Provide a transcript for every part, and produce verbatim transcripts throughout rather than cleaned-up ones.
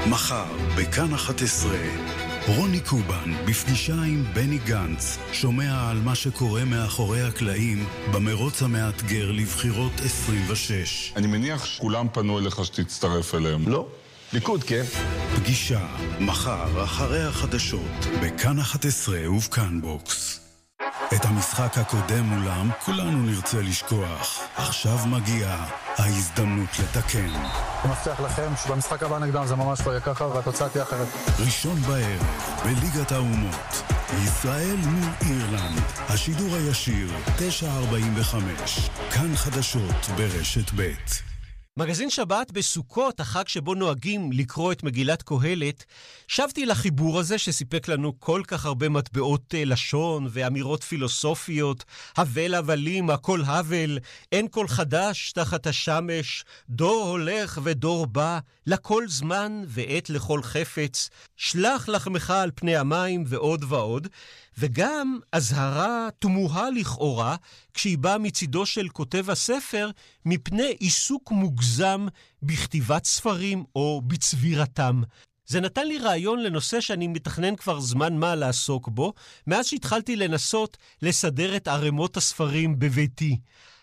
מחר, בכאן אחת עשרה, רוני קובן, בפגישה עם בני גנץ, שומע על מה שקורה מאחורי הקלעים במרוץ המאתגר לבחירות עשרים ושש. אני מניח שכולם פנו אליך שתצטרף אליהם. לא, ליכוד, כן. פגישה, מחר, אחרי החדשות, בכאן אחת עשרה ובכאן בוקס. את המשחק הקודם מולם כולנו נרצה לשכוח. עכשיו מגיעה ההזדמנות לתקן. אני מבטיח לכם שבמשחק הבא נגדם זה ממש לא יהיה ככה והתוצאה תהיה אחרת. ראשון בערב, בליגת האומות, ישראל מול אירלנד, השידור הישיר, תשע ארבעים וחמש, כאן חדשות ברשת ב'. מגזין שבת בסוכות, החג שבו נוהגים לקרוא את מגילת קהלת, שבתי לחיבור הזה שסיפק לנו כל כך הרבה מטבעות לשון ואמירות פילוסופיות, הבל הבלים, הכל הבל, אין כל חדש תחת השמש, דור הולך ודור בא, לכל זמן ועת לכל חפץ, שלח לחמך על פני המים ועוד ועוד, וגם הזהרה תמוהה לכאורה כשהיא באה מצידו של כותב הספר מפני עיסוק מוגזם בכתיבת ספרים או בצבירתם. זה נתן לי רעיון לנושא שאני מתכנן כבר זמן מה לעסוק בו, מאז שהתחלתי לנסות לסדר את ערימות הספרים בביתי.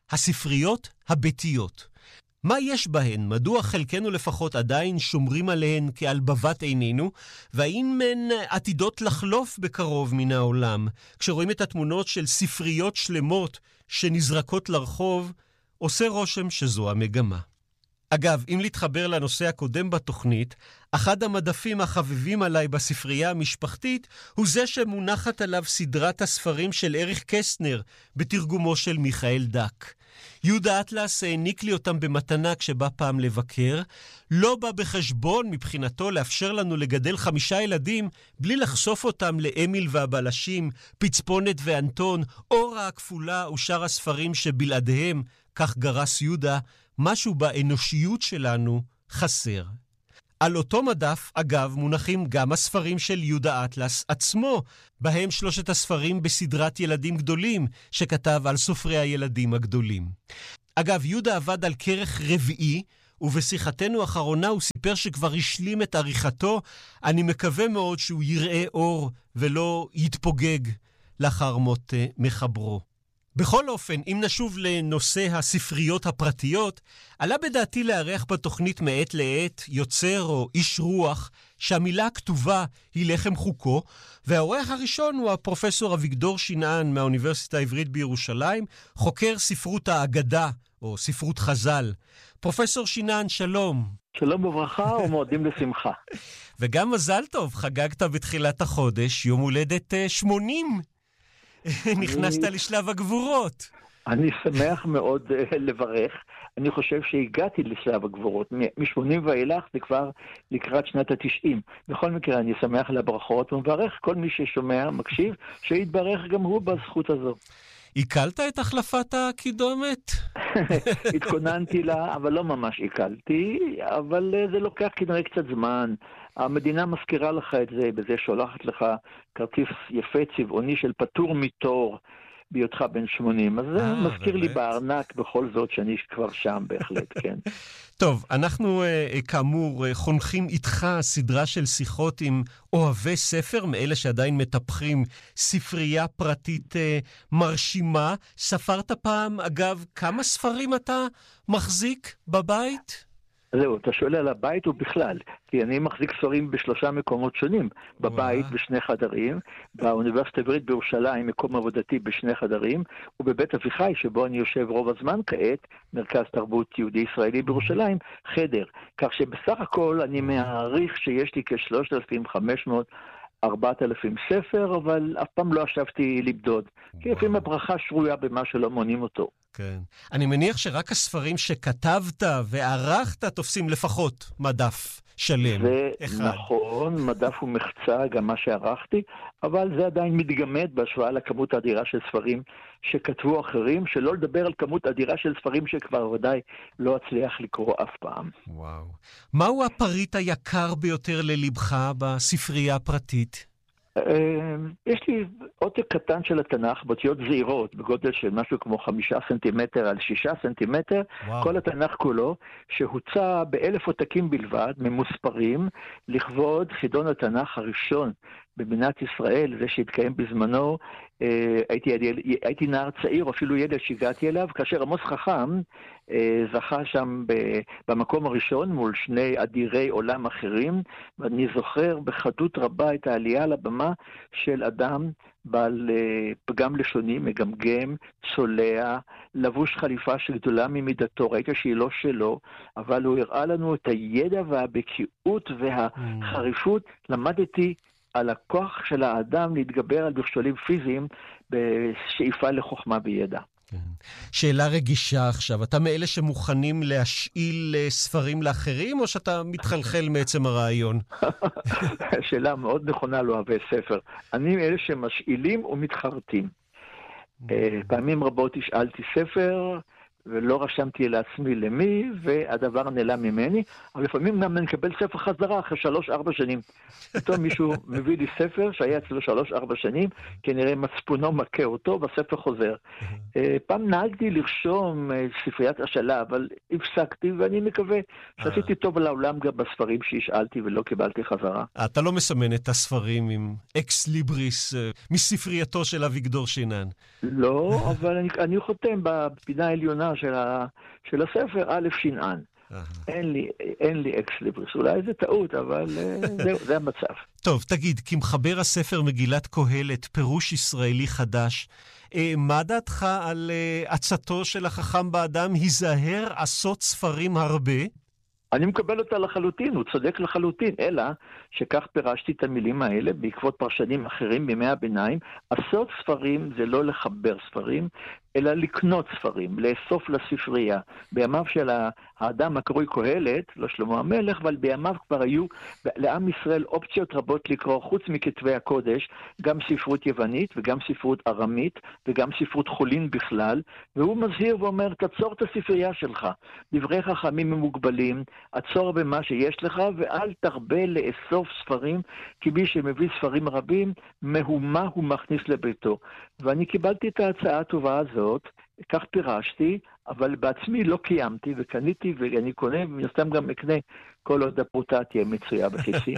הספריות הביתיות. מה יש בהן? מדוע חלקנו לפחות עדיין שומרים עליהן כעל בבת עינינו? והאם הן עתידות לחלוף בקרוב מן העולם? כשרואים את התמונות של ספריות שלמות שנזרקות לרחוב, עושה רושם שזו המגמה. אגב, אם להתחבר לנושא הקודם בתוכנית, אחד המדפים החביבים עליי בספרייה המשפחתית הוא זה שמונחת עליו סדרת הספרים של אריך קסטנר בתרגומו של מיכאל דק. יהודה אטלס העניק לי אותם במתנה כשבא פעם לבקר, לא בא בחשבון מבחינתו לאפשר לנו לגדל חמישה ילדים בלי לחשוף אותם לאמיל והבלשים, פצפונת ואנטון, אורה הכפולה ושאר הספרים שבלעדיהם, כך גרס יהודה, משהו באנושיות שלנו חסר. על אותו מדף, אגב, מונחים גם הספרים של יהודה אטלס עצמו, בהם שלושת הספרים בסדרת ילדים גדולים, שכתב על סופרי הילדים הגדולים. אגב, יהודה עבד על כרך רביעי, ובשיחתנו האחרונה הוא סיפר שכבר השלים את עריכתו. אני מקווה מאוד שהוא יראה אור ולא יתפוגג לאחר מות מחברו. בכל אופן, אם נשוב לנושא הספריות הפרטיות, עלה בדעתי לארח בתוכנית מעת לעת יוצר או איש רוח שהמילה הכתובה היא לחם חוקו, והאורח הראשון הוא הפרופסור אביגדור שנען מהאוניברסיטה העברית בירושלים, חוקר ספרות האגדה או ספרות חז"ל. פרופסור שנען, שלום. שלום וברכה ומועדים לשמחה. וגם מזל טוב, חגגת בתחילת החודש יום הולדת שמונים. נכנסת לשלב הגבורות. אני שמח מאוד לברך. אני חושב שהגעתי לשלב הגבורות. מ-שמונים ואילך זה כבר לקראת שנת ה-תשעים. בכל מקרה, אני שמח לברכות ומברך כל מי ששומע, מקשיב, שיתברך גם הוא בזכות הזו. עיקלת את החלפת הקידומת? התכוננתי לה, אבל לא ממש עיקלתי, אבל זה לוקח כנראה קצת זמן. המדינה מזכירה לך את זה, בזה שולחת לך כרטיס יפה צבעוני של פטור מתור בהיותך בן שמונים. אז זה מזכיר לי בארנק בכל זאת שאני כבר שם בהחלט, כן. טוב, אנחנו כאמור חונכים איתך סדרה של שיחות עם אוהבי ספר, מאלה שעדיין מטפחים ספרייה פרטית מרשימה. ספרת פעם, אגב, כמה ספרים אתה מחזיק בבית? זהו, אתה שואל על הבית ובכלל, כי אני מחזיק ספרים בשלושה מקומות שונים, בבית בשני חדרים, באוניברסיטה העברית בירושלים, מקום עבודתי בשני חדרים, ובבית אביחי, שבו אני יושב רוב הזמן כעת, מרכז תרבות יהודי ישראלי בירושלים, חדר. כך שבסך הכל אני מעריך שיש לי כ-שלושת אלפים וחמש מאות ארבעת אלפים ספר, אבל אף פעם לא חשבתי לבדוד. כי לפעמים הברכה שרויה במה שלא מונים אותו. כן. אני מניח שרק הספרים שכתבת וערכת תופסים לפחות מדף שלם. זה נכון, מדף ומחצה, גם מה שערכתי, אבל זה עדיין מתגמד בהשוואה לכמות האדירה של ספרים שכתבו אחרים, שלא לדבר על כמות אדירה של ספרים שכבר ודאי לא אצליח לקרוא אף פעם. וואו. מהו הפריט היקר ביותר ללבך בספרייה הפרטית? יש לי עותק קטן של התנ"ך, באותיות זעירות, בגודל של משהו כמו חמישה סנטימטר על שישה סנטימטר, וואו. כל התנ"ך כולו, שהוצא באלף עותקים בלבד, ממוספרים, לכבוד חידון התנ"ך הראשון במדינת ישראל, זה שהתקיים בזמנו, הייתי, הייתי נער צעיר, אפילו ילד שהגעתי אליו, כאשר עמוס חכם זכה שם במקום הראשון מול שני אדירי עולם אחרים, ואני זוכר בחדות רבה את העלייה לבמה של אדם בעל פגם לשוני, מגמגם, צולע, לבוש חליפה שגדולה ממידתו, ראית שהיא לא שלו, אבל הוא הראה לנו את הידע והבקיאות והחריפות, למדתי על הכוח של האדם להתגבר על מכשולים פיזיים בשאיפה לחוכמה וידע. שאלה רגישה עכשיו, אתה מאלה שמוכנים להשאיל ספרים לאחרים, או שאתה מתחלחל מעצם הרעיון? שאלה מאוד נכונה לאוהבי ספר. אני מאלה שמשאילים ומתחרטים. פעמים רבות השאלתי ספר, ולא רשמתי לעצמי למי, והדבר נעלם ממני, אבל לפעמים גם נקבל ספר חזרה אחרי שלוש ארבע שנים. פתאום מישהו מביא לי ספר שהיה אצלו שלוש ארבע שנים, כנראה מצפונו מכה אותו, והספר חוזר. פעם נהגתי לרשום ספריית השאלה, אבל הפסקתי, ואני מקווה שעשיתי טוב לעולם גם בספרים שהשאלתי ולא קיבלתי חזרה. אתה לא מסמן את הספרים עם אקס ליבריס מספרייתו של אביגדור שינן. לא, אבל אני, אני חותם בפינה העליונה של, ה, של הספר, א' שינן. אין לי, אין לי אקס ליבריס. אולי זה טעות, אבל זה, זה המצב. טוב, תגיד, כמחבר הספר מגילת קהלת, פירוש ישראלי חדש, מה דעתך על עצתו של החכם באדם, היזהר עשות ספרים הרבה? אני מקבל אותה לחלוטין, הוא צודק לחלוטין, אלא שכך פירשתי את המילים האלה בעקבות פרשנים אחרים בימי הביניים. עשות ספרים זה לא לחבר ספרים, אלא לקנות ספרים, לאסוף לספרייה. בימיו של האדם הקרוי קהלת, לא שלמה המלך, אבל בימיו כבר היו לעם ישראל אופציות רבות לקרוא, חוץ מכתבי הקודש, גם ספרות יוונית וגם ספרות ארמית וגם ספרות חולין בכלל, והוא מזהיר ואומר, תצור את הספרייה שלך, דברי חכמים ממוגבלים, עצור במה שיש לך ואל תרבה לאסוף ספרים, כי מי שמביא ספרים רבים, מהומה הוא מכניס לביתו. ואני קיבלתי את ההצעה הטובה הזאת, כך פירשתי, אבל בעצמי לא קיימתי וקניתי, ואני קונה, ונסתם גם אקנה כל עוד הפרוטה תהיה מצויה בכיסי.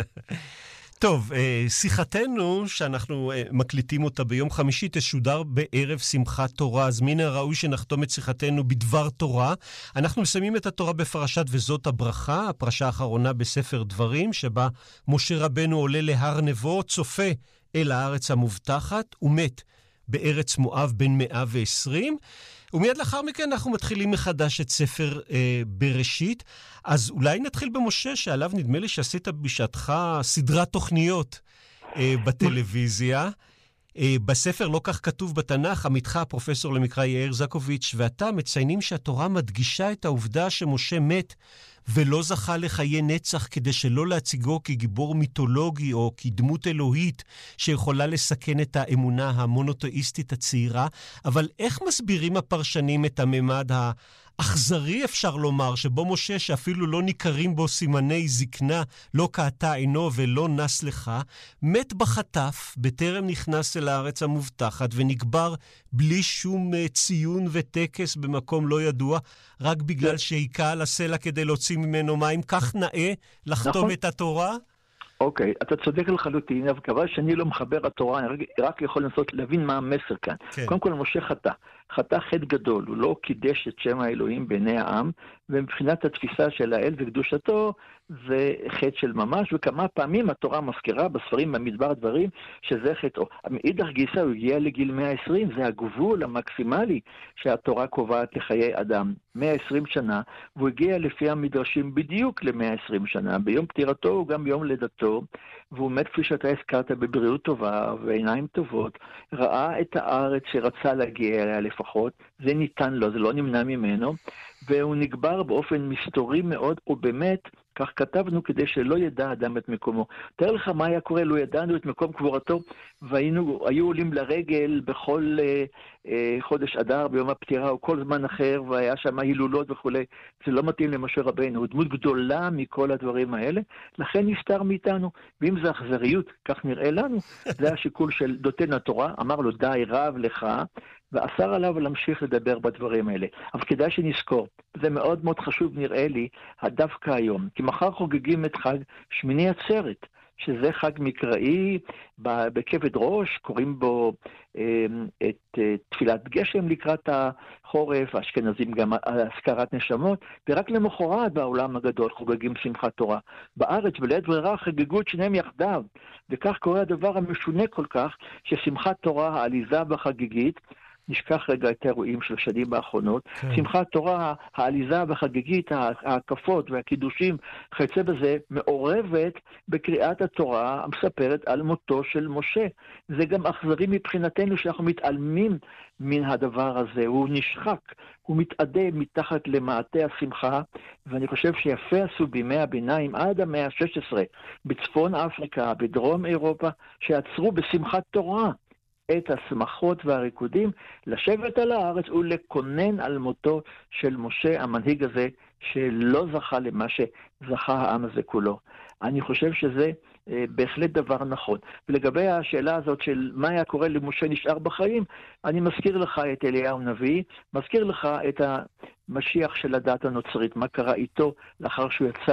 טוב, שיחתנו, שאנחנו מקליטים אותה ביום חמישי, תשודר בערב שמחת תורה, אז מן הראוי שנחתום את שיחתנו בדבר תורה. אנחנו מסיימים את התורה בפרשת וזאת הברכה, הפרשה האחרונה בספר דברים, שבה משה רבנו עולה להר נבו, צופה אל הארץ המובטחת, ומת בארץ מואב בן מאה ועשרים, ומיד לאחר מכן אנחנו מתחילים מחדש את ספר אה, בראשית. אז אולי נתחיל במשה, שעליו נדמה לי שעשית בשעתך סדרת תוכניות אה, בטלוויזיה. אה, בספר לא כך כתוב בתנ"ך, עמיתך הפרופסור למקרא יאיר זקוביץ' ואתה מציינים שהתורה מדגישה את העובדה שמשה מת ולא זכה לחיי נצח, כדי שלא להציגו כגיבור מיתולוגי או כדמות אלוהית שיכולה לסכן את האמונה המונותאיסטית הצעירה. אבל איך מסבירים הפרשנים את הממד האכזרי, אפשר לומר, שבו משה, שאפילו לא ניכרים בו סימני זקנה, לא קעתה עינו ולא נס לך, מת בחטף בטרם נכנס אל הארץ המובטחת ונקבר בלי שום ציון וטקס במקום לא ידוע, רק בגלל שהיכה על הסלע כדי להוציא ממנו מים. כך נאה לחתום נכון. את התורה? אוקיי, אתה צודק לחלוטין, אבל כבל שאני לא מחבר התורה, אני רק יכול לנסות להבין מה המסר כאן. כן. קודם כל, משה חטא. חטא חטא גדול, הוא לא קידש את שם האלוהים בעיני העם, ומבחינת התפיסה של האל וקדושתו, זה חטא של ממש, וכמה פעמים התורה מזכירה בספרים במדבר דברים, שזה חטאו. מאידך גיסא הוא הגיע לגיל מאה ועשרים, זה הגבול המקסימלי שהתורה קובעת לחיי אדם. מאה ועשרים שנה, והוא הגיע לפי המדרשים בדיוק ל-מאה ועשרים שנה, ביום פטירתו וגם ביום לידתו, והוא מת כפי שאתה הזכרת בבריאות טובה ועיניים טובות, ראה את הארץ שרצה להגיע אליה לפחות, זה ניתן לו, זה לא נמנע ממנו, והוא נקבר באופן מסתורי מאוד, ובאמת כך כתבנו כדי שלא ידע אדם את מקומו. תאר לך מה היה קורה, לא ידענו את מקום קבורתו, והיינו, היו עולים לרגל בכל אה, אה, חודש אדר ביום הפטירה, או כל זמן אחר, והיה שם הילולות וכו'. זה לא מתאים למשה רבינו, הוא דמות גדולה מכל הדברים האלה, לכן נסתר מאיתנו. ואם זה אכזריות, כך נראה לנו, זה השיקול של נותן התורה, אמר לו די רב לך, ואסר עליו להמשיך לדבר בדברים האלה. אבל כדאי שנזכור, זה מאוד מאוד חשוב נראה לי, דווקא היום, כי מחר חוגגים את חג שמיני עצרת, שזה חג מקראי, בכבד ראש, קוראים בו את תפילת גשם לקראת החורף, האשכנזים גם הזכרת נשמות, ורק למחרת בעולם הגדול חוגגים שמחת תורה. בארץ בלית ברירה חגגו את שניהם יחדיו, וכך קורה הדבר המשונה כל כך, ששמחת תורה העליזה והחגיגית, נשכח רגע את האירועים של השנים האחרונות, כן. שמחת תורה, העליזה והחגיגית, ההקפות והקידושים, חצה בזה, מעורבת בקריאת התורה המספרת על מותו של משה. זה גם אכזרי מבחינתנו שאנחנו מתעלמים מן הדבר הזה, הוא נשחק, הוא מתעדה מתחת למעטה השמחה, ואני חושב שיפה עשו בימי הביניים עד המאה ה-שש עשרה, בצפון אפריקה, בדרום אירופה, שעצרו בשמחת תורה את השמחות והריקודים, לשבת על הארץ ולקונן על מותו של משה, המנהיג הזה, שלא זכה למה שזכה העם הזה כולו. אני חושב שזה אה, בהחלט דבר נכון. ולגבי השאלה הזאת של מה היה קורה למשה נשאר בחיים, אני מזכיר לך את אליהו הנביא, מזכיר לך את המשיח של הדת הנוצרית, מה קרה איתו לאחר שהוא יצא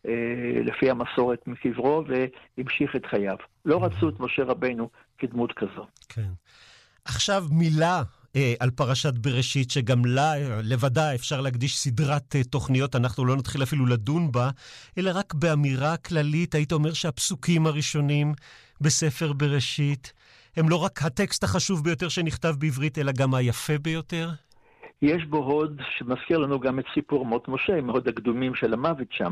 אה, לפי המסורת מקברו והמשיך את חייו. לא רצו את משה רבינו כדמות כזו. כן. עכשיו מילה אה, על פרשת בראשית, שגם לה, לבדה, אפשר להקדיש סדרת אה, תוכניות, אנחנו לא נתחיל אפילו לדון בה, אלא רק באמירה כללית, היית אומר שהפסוקים הראשונים בספר בראשית, הם לא רק הטקסט החשוב ביותר שנכתב בעברית, אלא גם היפה ביותר? יש בו הוד שמזכיר לנו גם את סיפור מות משה, עם הוד הקדומים של המוות שם.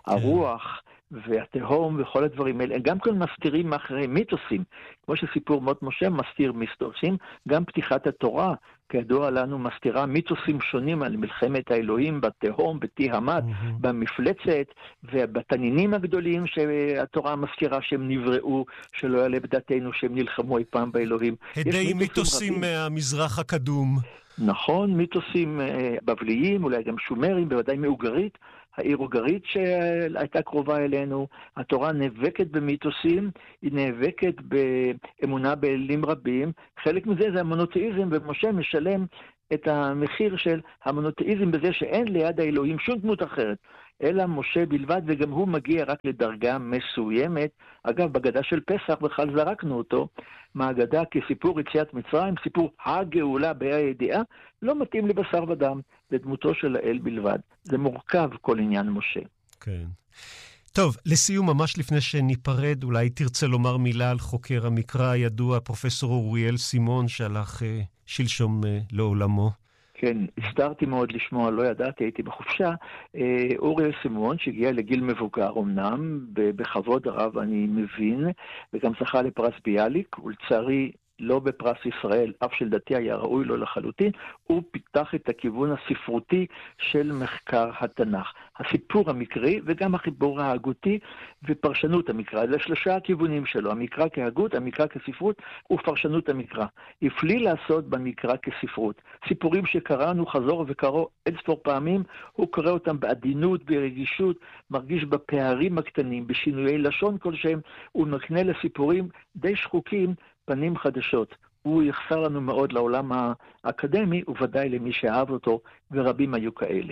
הרוח והתהום וכל הדברים האלה, גם כן מסתירים מאחרי מיתוסים, כמו שסיפור מות משה מסתיר מיתוסים, גם פתיחת התורה, כידוע לנו, מסתירה מיתוסים שונים על מלחמת האלוהים בתהום, בתיהמת, mm-hmm. במפלצת, ובתנינים הגדולים שהתורה מזכירה שהם נבראו, שלא יעלה בדעתנו שהם נלחמו אי פעם באלוהים. הדי מיתוסים מהמזרח הקדום. נכון, מיתוסים בבליים, אולי גם שומרים, בוודאי מאוגרית, העיר אוגרית שהייתה קרובה אלינו. התורה נאבקת במיתוסים, היא נאבקת באמונה באלים רבים. חלק מזה זה המונותאיזם, ומשה משלם את המחיר של המונותאיזם בזה שאין ליד האלוהים שום דמות אחרת, אלא משה בלבד, וגם הוא מגיע רק לדרגה מסוימת. אגב, בגדה של פסח בכלל זרקנו אותו מהגדה כסיפור יציאת מצרים, סיפור הגאולה בהידיעה, לא מתאים לבשר ודם, לדמותו של האל בלבד. זה מורכב כל עניין משה. כן. טוב, לסיום, ממש לפני שניפרד, אולי תרצה לומר מילה על חוקר המקרא הידוע, פרופסור אוריאל סימון, שהלך אה, שלשום אה, לעולמו. כן, הסתרתי מאוד לשמוע, לא ידעתי, הייתי בחופשה. אוריאל סימון, שהגיע לגיל מבוגר אמנם, בכבוד רב אני מבין, וגם זכה לפרס ביאליק, ולצערי לא בפרס ישראל, אף שלדעתי היה ראוי לו לחלוטין, הוא פיתח את הכיוון הספרותי של מחקר התנ"ך. הסיפור המקראי וגם החיבור ההגותי ופרשנות המקרא. זה שלושה הכיוונים שלו, המקרא כהגות, המקרא כספרות ופרשנות המקרא. הפליא לעשות במקרא כספרות. סיפורים שקראנו חזור וקראו אין ספור פעמים, הוא קורא אותם בעדינות, ברגישות, מרגיש בפערים הקטנים, בשינויי לשון כלשהם, הוא מקנה לסיפורים די שחוקים פנים חדשות. הוא יחסר לנו מאוד לעולם האקדמי, וודאי למי שאהב אותו, ורבים היו כאלה.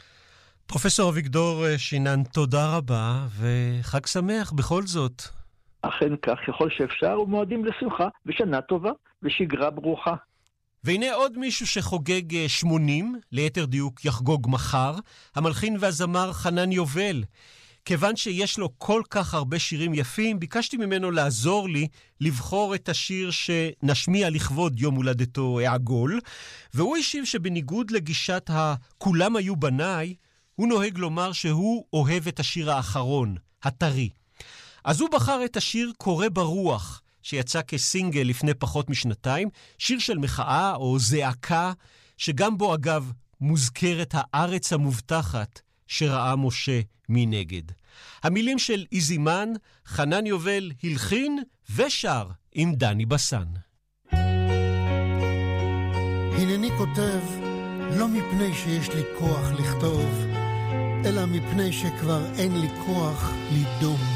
פרופסור אביגדור שינן, תודה רבה, וחג שמח בכל זאת. אכן כך, ככל שאפשר, ומועדים לשמחה, ושנה טובה, ושגרה ברוכה. והנה עוד מישהו שחוגג שמונים, ליתר דיוק יחגוג מחר, המלחין והזמר חנן יובל. כיוון שיש לו כל כך הרבה שירים יפים, ביקשתי ממנו לעזור לי לבחור את השיר שנשמיע לכבוד יום הולדתו העגול, והוא השיב שבניגוד לגישת הכולם היו בניי, הוא נוהג לומר שהוא אוהב את השיר האחרון, הטרי. אז הוא בחר את השיר קורא ברוח, שיצא כסינגל לפני פחות משנתיים, שיר של מחאה או זעקה, שגם בו אגב מוזכרת הארץ המובטחת, שראה משה מנגד. המילים של איזימן, חנן יובל הלחין ושר עם דני בסן. הנני כותב לא מפני שיש לי כוח לכתוב, אלא מפני שכבר אין לי כוח לדום.